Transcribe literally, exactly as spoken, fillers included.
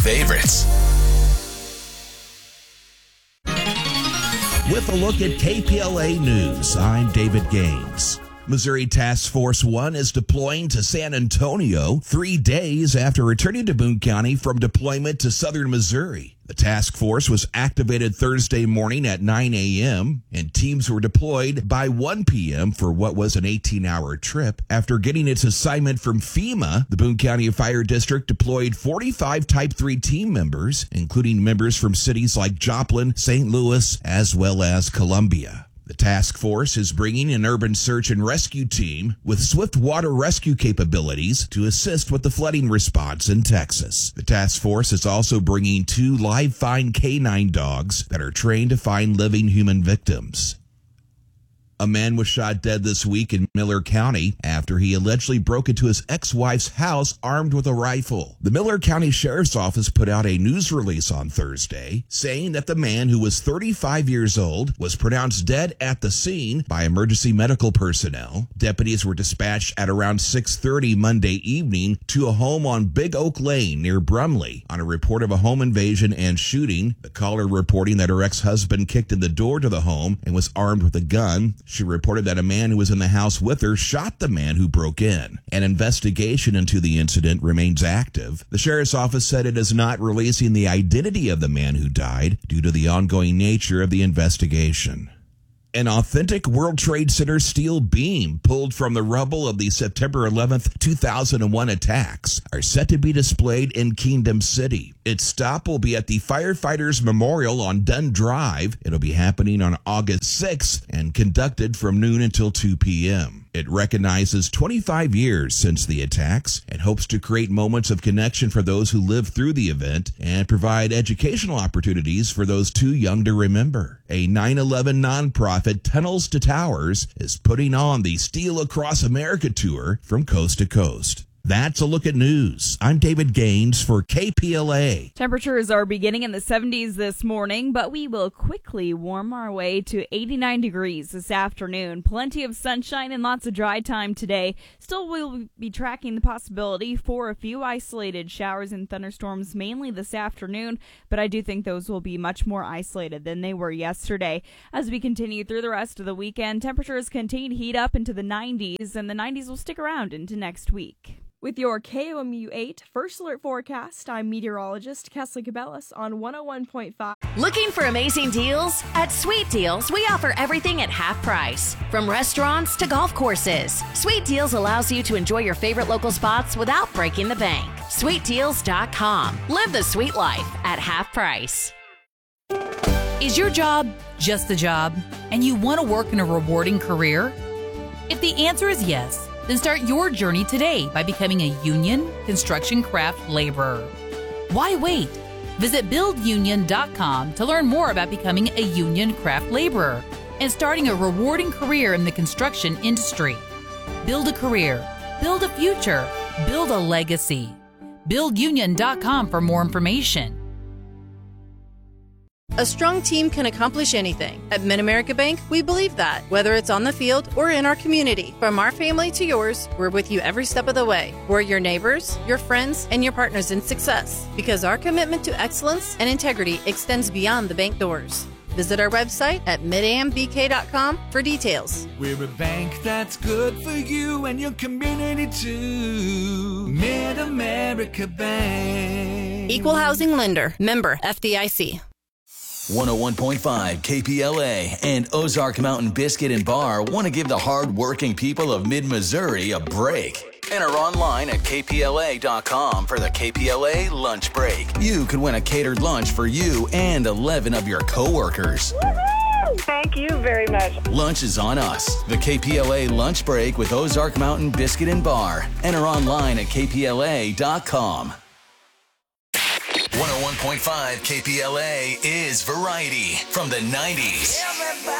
favorites. With a look at K P L A News, I'm David Gaines. Missouri Task Force One is deploying to San Antonio three days after returning to Boone County from deployment to southern Missouri. The task force was activated Thursday morning at nine a.m., and teams were deployed by one p.m. for what was an eighteen-hour trip. After getting its assignment from FEMA, the Boone County Fire District deployed forty-five Type three team members, including members from cities like Joplin, Saint Louis, as well as Columbia. The task force is bringing an urban search and rescue team with swift water rescue capabilities to assist with the flooding response in Texas. The task force is also bringing two live find canine dogs that are trained to find living human victims. A man was shot dead this week in Miller County after he allegedly broke into his ex-wife's house armed with a rifle. The Miller County Sheriff's Office put out a news release on Thursday saying that the man, who was thirty-five years old, was pronounced dead at the scene by emergency medical personnel. Deputies were dispatched at around six thirty Monday evening to a home on Big Oak Lane near Brumley on a report of a home invasion and shooting. The caller reporting that her ex-husband kicked in the door to the home and was armed with a gun. She reported that a man who was in the house with her shot the man who broke in. An investigation into the incident remains active. The sheriff's office said it is not releasing the identity of the man who died due to the ongoing nature of the investigation. An authentic World Trade Center steel beam pulled from the rubble of the September eleventh, two thousand one attacks are set to be displayed in Kingdom City. Its stop will be at the Firefighters Memorial on Dunn Drive. It'll be happening on August sixth and conducted from noon until two p.m. It recognizes twenty-five years since the attacks and hopes to create moments of connection for those who lived through the event and provide educational opportunities for those too young to remember. A nine eleven nonprofit, Tunnels to Towers, is putting on the Steel Across America tour from coast to coast. That's a look at news. I'm David Gaines for K P L A. Temperatures are beginning in the seventies this morning, but we will quickly warm our way to eighty-nine degrees this afternoon. Plenty of sunshine and lots of dry time today. Still, we'll be tracking the possibility for a few isolated showers and thunderstorms, mainly this afternoon, but I do think those will be much more isolated than they were yesterday. As we continue through the rest of the weekend, temperatures continue to heat up into the nineties, and the nineties will stick around into next week. With your K O M U eight First Alert Forecast, I'm meteorologist Kesley Cabellas on one oh one point five. Looking for amazing deals? At Sweet Deals, we offer everything at half price. From restaurants to golf courses, Sweet Deals allows you to enjoy your favorite local spots without breaking the bank. sweet deals dot com. Live the sweet life at half price. Is your job just a job, and you want to work in a rewarding career? If the answer is yes, then start your journey today by becoming a union construction craft laborer. Why wait? Visit build union dot com to learn more about becoming a union craft laborer and starting a rewarding career in the construction industry. Build a career, build a future, build a legacy. build union dot com for more information. A strong team can accomplish anything. At Mid-America Bank, we believe that, whether it's on the field or in our community. From our family to yours, we're with you every step of the way. We're your neighbors, your friends, and your partners in success, because our commitment to excellence and integrity extends beyond the bank doors. Visit our website at mid am b k dot com for details. We're a bank that's good for you and your community too. Mid-America Bank. Equal housing lender. Member F D I C. one oh one point five K P L A and Ozark Mountain Biscuit and Bar want to give the hard-working people of mid-Missouri a break. Enter online at K P L A dot com for the K P L A Lunch Break. You could win a catered lunch for you and eleven of your coworkers. Woohoo! Thank you very much. Lunch is on us. The K P L A Lunch Break with Ozark Mountain Biscuit and Bar. Enter online at K P L A dot com. one oh one point five K P L A is variety from the nineties.